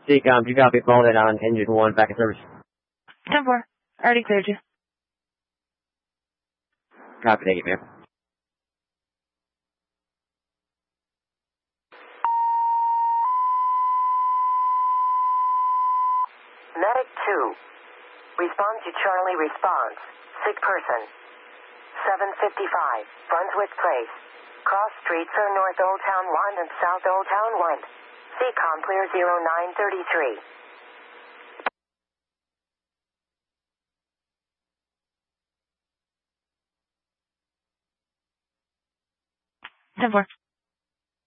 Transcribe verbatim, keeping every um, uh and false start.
C-Com, you copy Mullet on engine one, back in service. ten four, already cleared you. Copy, thank you, ma'am. Medic two. Respond to Charlie response. Sick person. seven fifty-five, Brunswick Place. Cross streets are North Old Town one and South Old Town one. C-Com clear zero nine thirty-three. ten four.